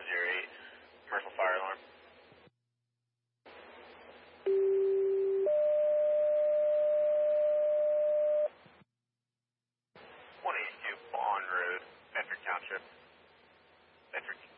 108, commercial fire alarm. 182 Bond Road, Bedford Township. Bedford.